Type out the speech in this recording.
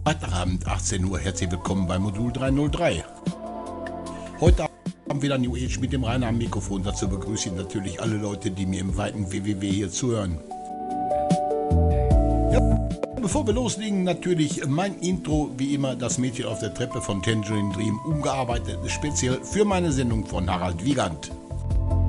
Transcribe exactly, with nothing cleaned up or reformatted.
Freitagabend, achtzehn Uhr. Herzlich willkommen bei Modul dreihundertdrei. Heute Abend wieder New Age mit dem Rainer am Mikrofon. Dazu begrüße ich natürlich alle Leute, die mir im weiten W W W hier zuhören. Ja, bevor wir loslegen, natürlich mein Intro, wie immer, das Mädchen auf der Treppe von Tangerine Dream, umgearbeitet, speziell für meine Sendung von Harald Wiegand.